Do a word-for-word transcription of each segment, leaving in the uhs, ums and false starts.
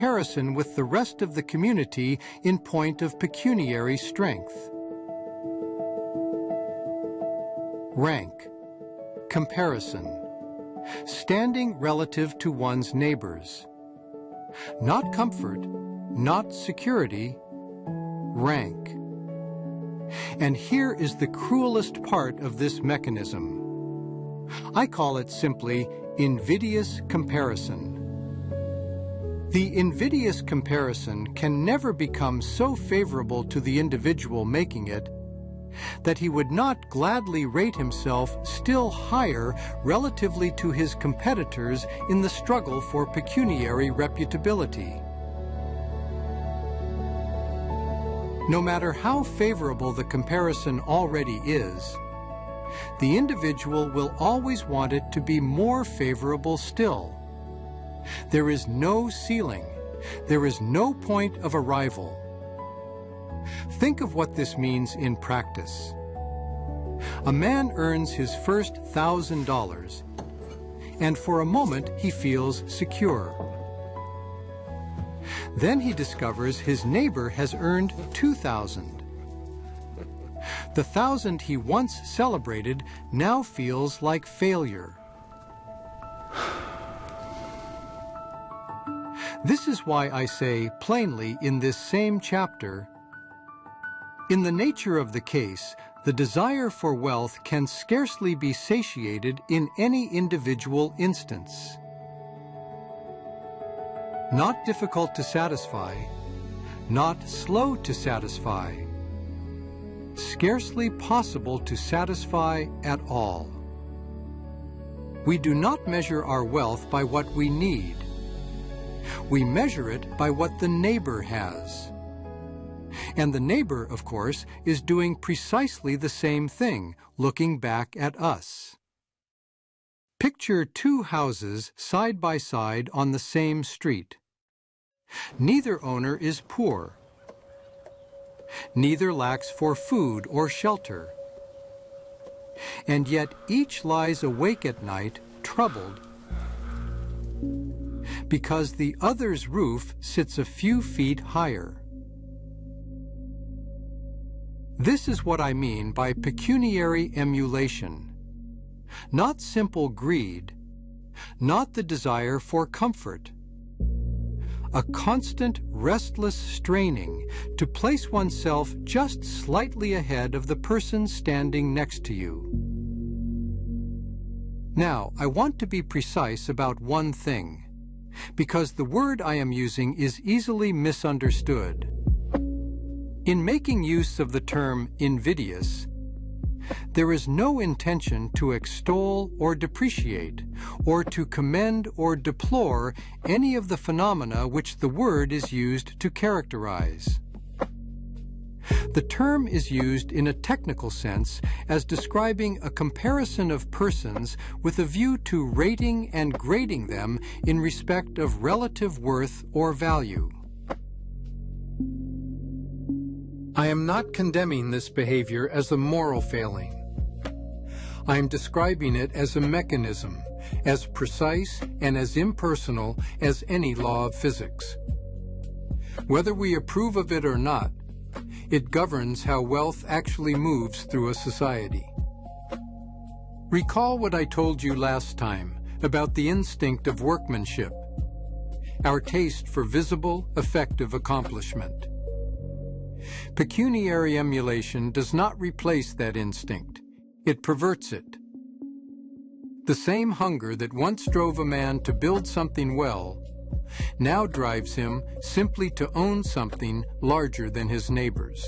comparison with the rest of the community in point of pecuniary strength. Rank. Comparison. Standing relative to one's neighbors. Not comfort, not security, rank. And here is the cruelest part of this mechanism. I call it simply invidious comparison. The invidious comparison can never become so favorable to the individual making it that he would not gladly rate himself still higher relatively to his competitors in the struggle for pecuniary reputability. No matter how favorable the comparison already is, the individual will always want it to be more favorable still. There is no ceiling. There is no point of arrival. Think of what this means in practice. A man earns his first thousand dollars, and for a moment he feels secure. Then he discovers his neighbor has earned two thousand. The thousand he once celebrated now feels like failure. This is why I say plainly in this same chapter, in the nature of the case, the desire for wealth can scarcely be satiated in any individual instance. Not difficult to satisfy, not slow to satisfy, scarcely possible to satisfy at all. We do not measure our wealth by what we need. We measure it by what the neighbor has. And the neighbor, of course, is doing precisely the same thing, looking back at us. Picture two houses side by side on the same street. Neither owner is poor. Neither lacks for food or shelter. And yet each lies awake at night, troubled, because the other's roof sits a few feet higher. This is what I mean by pecuniary emulation. Not simple greed, not the desire for comfort. A constant, restless straining to place oneself just slightly ahead of the person standing next to you. Now, I want to be precise about one thing, because the word I am using is easily misunderstood. In making use of the term invidious, there is no intention to extol or depreciate, or to commend or deplore any of the phenomena which the word is used to characterize. The term is used in a technical sense as describing a comparison of persons with a view to rating and grading them in respect of relative worth or value. I am not condemning this behavior as a moral failing. I am describing it as a mechanism, as precise and as impersonal as any law of physics. Whether we approve of it or not, it governs how wealth actually moves through a society. Recall what I told you last time about the instinct of workmanship, our taste for visible, effective accomplishment. Pecuniary emulation does not replace that instinct. It perverts it. The same hunger that once drove a man to build something well now drives him simply to own something larger than his neighbors.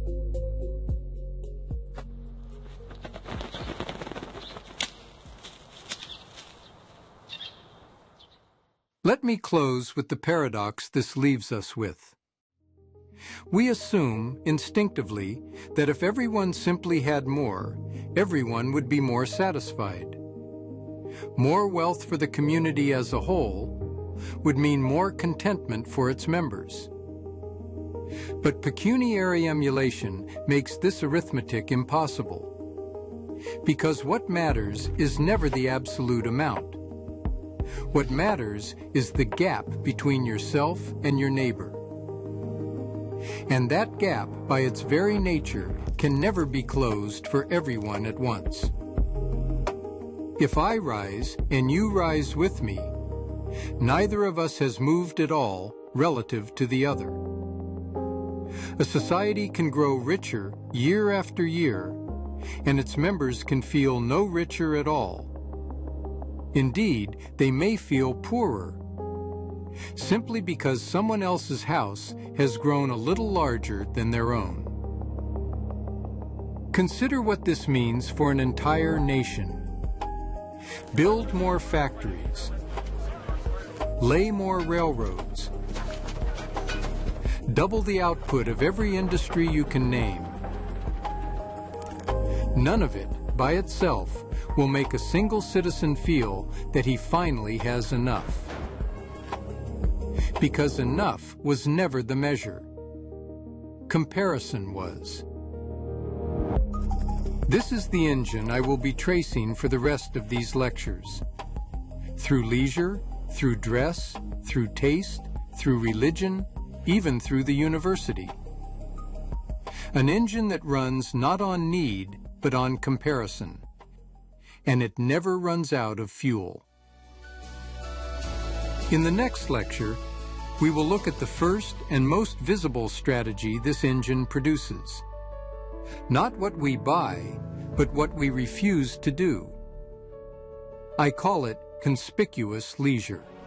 Let me close with the paradox this leaves us with. We assume, instinctively, that if everyone simply had more, everyone would be more satisfied. More wealth for the community as a whole would mean more contentment for its members. But pecuniary emulation makes this arithmetic impossible, because what matters is never the absolute amount. What matters is the gap between yourself and your neighbor. And that gap, by its very nature, can never be closed for everyone at once. If I rise and you rise with me, neither of us has moved at all relative to the other. A society can grow richer year after year, and its members can feel no richer at all. Indeed, they may feel poorer, simply because someone else's house has grown a little larger than their own. Consider what this means for an entire nation. Build more factories. Lay more railroads. Double the output of every industry you can name. None of it, by itself, will make a single citizen feel that he finally has enough. Because enough was never the measure. Comparison was. This is the engine I will be tracing for the rest of these lectures. Through leisure, through dress, through taste, through religion, even through the university. An engine that runs not on need, but on comparison. And it never runs out of fuel. In the next lecture, we will look at the first and most visible strategy this engine produces. Not what we buy, but what we refuse to do. I call it conspicuous leisure.